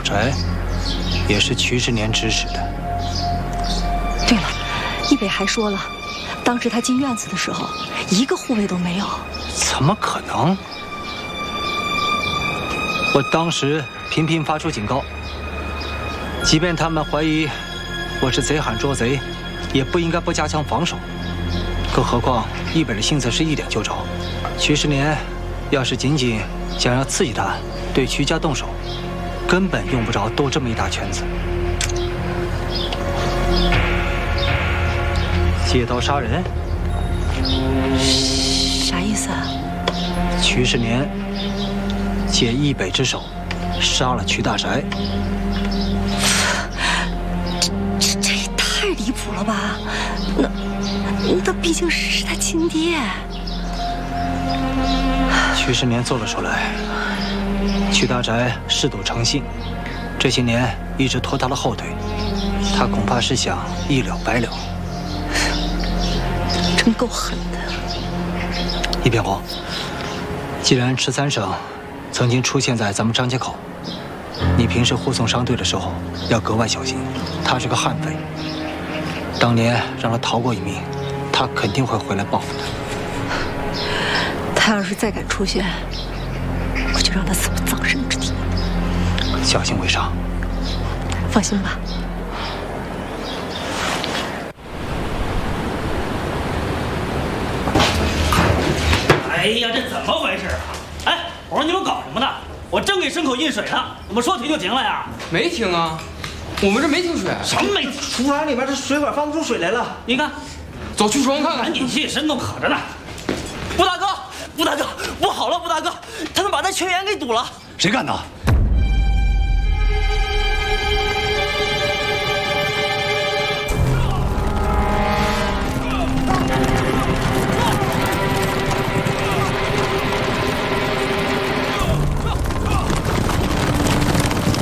宅也是瞿世年指使的。 对了，一北还说了，当时他进院子的时候，一个护卫都没有。 怎么可能？我当时频频发出警告，即便他们怀疑我是贼喊捉贼，也不应该不加强防守。更何况一北的性子是一点就着，瞿世年要是仅仅想要刺激他对瞿家动手，根本用不着兜这么一大圈子。借刀杀人？ 啥意思啊？ 瞿世年借一北之手杀了瞿大宅。 这也太离谱了吧？那毕竟是他亲爹。 瞿世年做了出来，瞿大宅嗜赌成性，这些年一直拖他的后腿，他恐怕是想一了百了。 真够狠的。 一片红，既然池三省曾经出现在咱们张家口，你平时护送商队的时候要格外小心。他是个悍匪，当年让他逃过一命，他肯定会回来报复的。 他要是再敢出现，我就让他死无葬身之地。 小心为上。 放心吧。 哎呀，这怎么回事啊？哎，我说你们搞什么呢？我正给牲口印水呢，怎么说停就停了呀？ 没停啊，我们这没停水。 什么没？ 厨房里边这水管放不出水来了。 你看， 走去厨房看看。 赶紧去，牲口渴着呢。 吴大哥，吴大哥，不好了，吴大哥，他们把那泉源给堵了。 谁干的？